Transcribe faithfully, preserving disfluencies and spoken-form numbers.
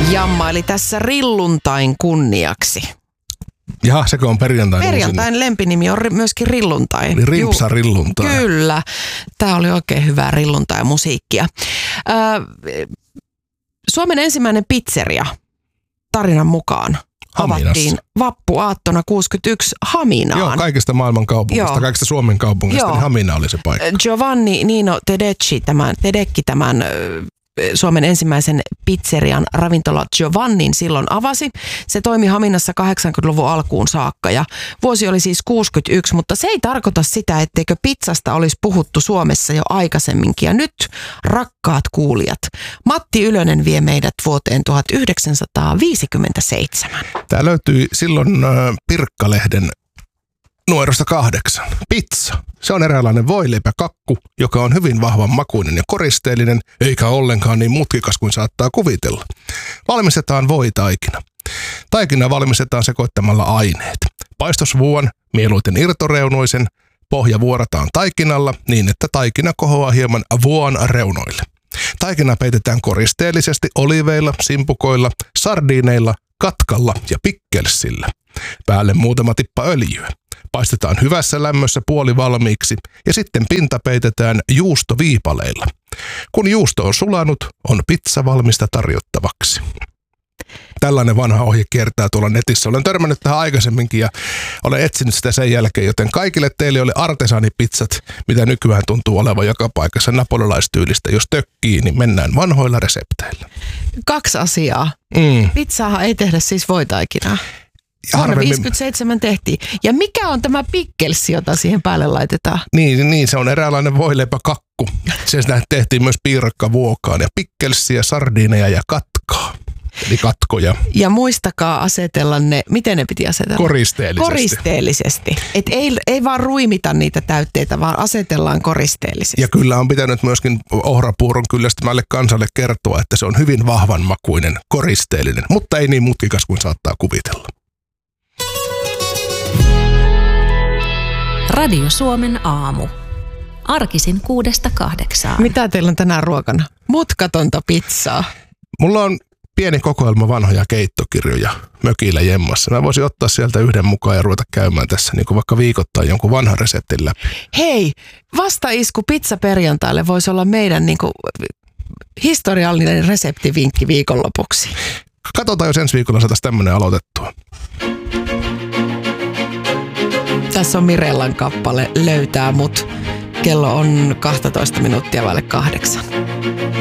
jammaili tässä rilluntain kunniaksi. Jaha, sekö on perjantain Perjantain uusin lempinimi on myöskin rilluntai. Eli rimpsa rilluntai. Kyllä. Tämä oli oikein hyvää rilluntai-musiikkia. Äh, Suomen ensimmäinen pizzeria tarinan mukaan Haminassa. Avattiin vappuaattona kuusikymmentäyksi Haminaan. Joo, kaikista maailman kaupungista, Joo. kaikista Suomen kaupungista, Joo. niin Hamina oli se paikka. Giovanni Nino Tedeschi, tämän, Tedecchi, tämän Suomen ensimmäisen pizzerian ravintola Giovannin silloin avasi. Se toimi Haminassa kahdeksankymmentäluvun alkuun saakka ja vuosi oli siis kuusikymmentäyksi, mutta se ei tarkoita sitä, etteikö pizzasta olisi puhuttu Suomessa jo aikaisemminkin. Ja nyt, rakkaat kuulijat, Matti Ylönen vie meidät vuoteen tuhatyhdeksänsataaviisikymmentäseitsemän. Tämä löytyi silloin äh, Pirkkalehden numerosta kahdeksan. Pizza. Se on eräänlainen voileipäkakku, joka on hyvin vahvan makuinen ja koristeellinen, eikä ollenkaan niin mutkikas kuin saattaa kuvitella. Valmistetaan voitaikina. Taikina valmistetaan sekoittamalla aineet. Paistosvuon, mieluiten irtoreunoisen, pohja vuorataan taikinalla niin, että taikina kohoaa hieman vuon reunoille. Taikina peitetään koristeellisesti oliveilla, simpukoilla, sardiineilla, katkalla ja pikkelsillä. Päälle muutama tippa öljyä. Paistetaan hyvässä lämmössä puoli valmiiksi ja sitten pinta peitetään juustoviipaleilla. Kun juusto on sulanut, on pizza valmista tarjottavaksi. Tällainen vanha ohje kiertää tuolla netissä. Olen törmännyt tähän aikaisemminkin ja olen etsinyt sitä sen jälkeen, joten kaikille teille oli artesaanipizzat, mitä nykyään tuntuu olevan joka paikassa napolilaistyylistä. Jos tökkii, niin mennään vanhoilla resepteillä. Kaksi asiaa. Mm. Pizzaahan ei tehdä siis voitaikinaa. Vuonna viisikymmentäseitsemän tehtiin. Ja mikä on tämä pikkelsi, jota siihen päälle laitetaan? Niin, niin se on eräänlainen voileipäkakku. Sen tehtiin myös piirakkavuokaan ja pikkelsiä, sardiineja ja katkaa. Eli katkoja. Ja muistakaa asetella ne, miten ne piti asetella? Koristeellisesti. Koristeellisesti. Et ei, ei vaan ruimita niitä täytteitä, vaan asetellaan koristeellisesti. Ja kyllä on pitänyt myöskin ohrapuuron kyllästymälle kansalle kertoa, että se on hyvin vahvan makuinen, koristeellinen, mutta ei niin mutkikas kuin saattaa kuvitella. Radio Suomen aamu. Arkisin kuudesta kahdeksaan. Mitä teillä on tänään ruokana? Mutkatonta pizzaa. Mulla on pieni kokoelma vanhoja keittokirjoja mökillä jemmassa. Mä voisin ottaa sieltä yhden mukaan ja ruveta käymään tässä niin kuin vaikka viikoittain jonkun vanhan reseptin läpi. Hei, vastaisku pizza perjantaille voisi olla meidän niin kuin historiallinen reseptivinkki viikonlopuksi. Katsotaan, jos ensi viikolla saataisiin tämmöinen aloitettua. Tässä on Mirellan kappale Löytää mut. Kello on kaksitoista minuuttia vaille kahdeksan.